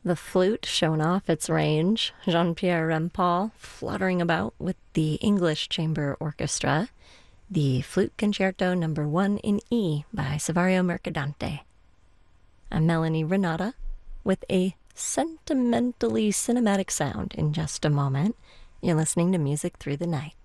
The flute showing off its range, Jean-Pierre Rampal fluttering about with the English Chamber Orchestra, the Flute Concerto Number 1 in E by Saverio Mercadante. I'm Melanie Renata with a sentimentally cinematic sound in just a moment. You're listening to Music Through the Night.